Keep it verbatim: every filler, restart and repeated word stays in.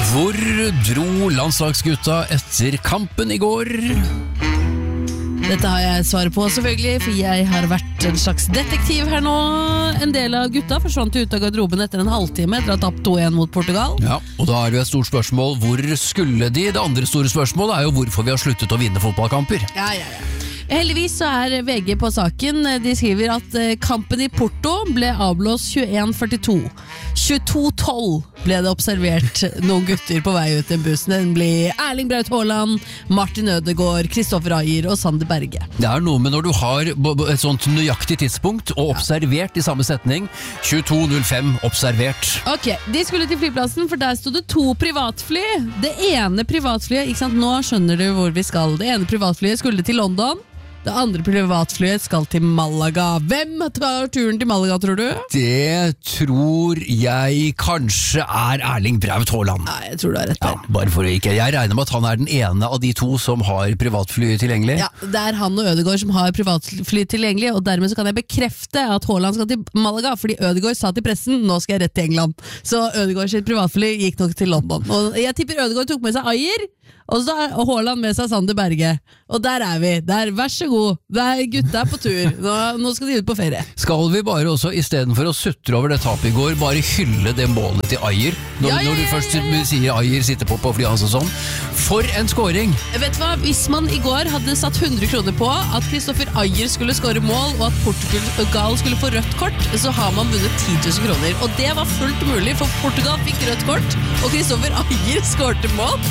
Hvor dro landslagsgutta etter kampen i går? Dette har jeg svaret på selvfølgelig, for jeg har vært en slags detektiv her nå. En del av gutta forsvant ut av garderoben etter en halvtime etter å ha tapt to en mot Portugal. Ja, og da er det jo et stort spørsmål, hvor skulle de? Det andre store spørsmålet er jo hvorfor vi har sluttet å vinne fotballkamper. Ja, ja, ja. Heldigvis så er V G på saken. De skriver at kampen i Porto ble avblåst tjueen førtito. tjueto tolv ble det observert noen gutter på vei ut i bussen. Den ble Erling Braut Haaland, Martin Ødegaard, Kristoffer Ajer og Sander Berge. Det er noe med når du har et sånt nøyaktig tidspunkt og observert i samme setning. tjueto null fem observert. Ok, de skulle til flyplassen, for der stod det to privatfly. Det ene privatflyet, ikke sant, nå skjønner du hvor vi skal. Det ene privatflyet skulle til London. Det andre privatflyet skal til Malaga. Hvem tar turen til Malaga, tror du? Det tror jeg kanskje er Erling Braut Haaland. Nei, jeg tror du har rett der. Ja, bare for å ikke. Jeg regner med at han er den ene av de to som har privatfly tilgjengelig. Ja, det er han og Ødegaard som har privatfly tilgjengelig, og dermed så kan jeg bekrefte at Haaland skal til Malaga, fordi Ødegaard sa til pressen, nå skal jeg rett til England. Så Ødegaard sitt privatfly gikk nok til London. Og jeg tipper Ødegaard tok med seg Ajer, og så har Haaland med seg Sander Berge. Og der er vi. Der, vær så god. Der gutta er på tur. Nå, nå skal de ut på ferie. Skal vi bare også, i stedet for å sutre over det tapet i går, bare hylle det målet til Ajer? Når, Ja, ja, ja, når du ja, først ja, ja. sier Ajer sitter på på flyet hans og sånn. For en scoring! Vet du hva? Hvis man i går hadde satt hundre kroner på at Kristoffer Ajer skulle skåre mål, og at Portugal skulle få rødt kort, så har man vunnet ti tusen kroner. Og det var fullt mulig, for Portugal fikk rødt kort, og Kristoffer Ajer skårte mål.